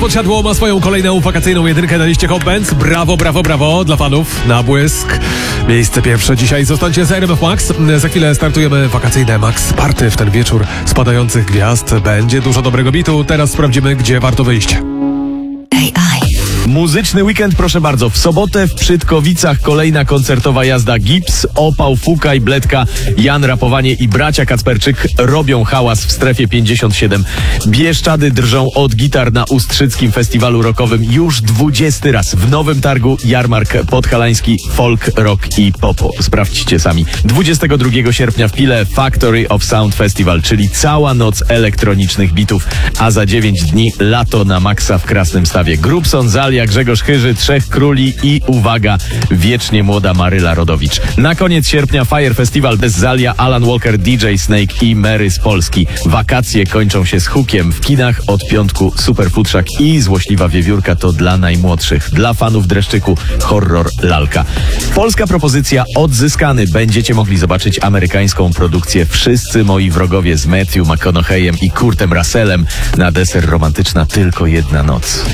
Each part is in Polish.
Podsiadło ma swoją kolejną wakacyjną jedynkę na liście Hot Bands. Brawo, brawo, brawo dla fanów. Na błysk. Miejsce pierwsze dzisiaj. Zostańcie z RMF Max. Za chwilę startujemy wakacyjne Max Party w ten wieczór spadających gwiazd. Będzie dużo dobrego bitu. Teraz sprawdzimy, gdzie warto wyjść. Muzyczny weekend, proszę bardzo. W sobotę w Przytkowicach kolejna koncertowa jazda. Gips, Opał, Fukaj, Bledka, Jan Rapowanie i bracia Kacperczyk robią hałas w strefie 57. Bieszczady drżą od gitar na Ustrzyckim Festiwalu Rockowym już 20 raz. W Nowym Targu jarmark podhalański, folk, rock i popo. Sprawdźcie sami. 22 sierpnia w Pile Factory of Sound Festival, czyli cała noc elektronicznych bitów, a za 9 dni lato na maksa w Krasnym Stawie. Grubson, Zalia, Grzegorz Chyży, Trzech Króli i uwaga, wiecznie młoda Maryla Rodowicz. Na koniec sierpnia Fire Festival bez Zalia, Alan Walker, DJ Snake i Mary z Polski. Wakacje kończą się z hukiem. W kinach od piątku Super Futrzak i Złośliwa Wiewiórka to dla najmłodszych. Dla fanów dreszczyku horror lalka. Polska propozycja Odzyskany. Będziecie mogli zobaczyć amerykańską produkcję Wszyscy moi wrogowie z Matthew McConaugheyem i Kurtem Russellem. Na deser romantyczna tylko jedna noc.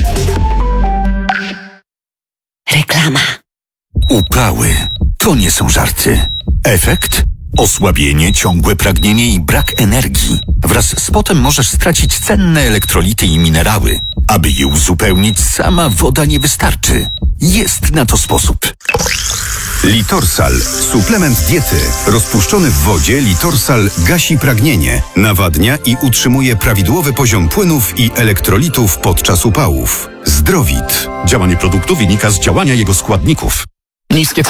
Reklama. Upały to nie są żarty. Efekt? Osłabienie, ciągłe pragnienie i brak energii. Wraz z potem możesz stracić cenne elektrolity i minerały. Aby je uzupełnić, sama woda nie wystarczy. Jest na to sposób. Litorsal. Suplement diety. Rozpuszczony w wodzie Litorsal gasi pragnienie, nawadnia i utrzymuje prawidłowy poziom płynów i elektrolitów podczas upałów. Zdrowit. Działanie produktu wynika z działania jego składników. Niskie ceny